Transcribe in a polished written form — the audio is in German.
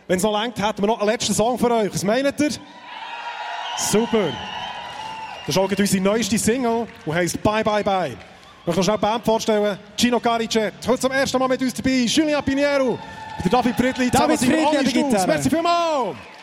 Wenn es noch reicht, hätten wir noch einen letzten Song für euch. Was meint ihr? Super. Das ist auch unsere neueste Single und heisst Bye Bye Bye. Ich möchte noch schnell die Band vorstellen. Gino Caricet, heute zum ersten Mal mit uns dabei. Julien Pinheiro, der David Pridli, David Pridli an der Gitarre. Merci vielmals.